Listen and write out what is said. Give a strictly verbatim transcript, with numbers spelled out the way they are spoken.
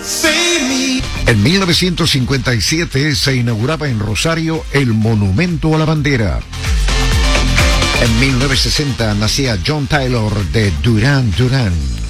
En mil novecientos cincuenta y siete se inauguraba en Rosario el Monumento a la Bandera. En mil novecientos sesenta nacía John Taylor de Duran Duran.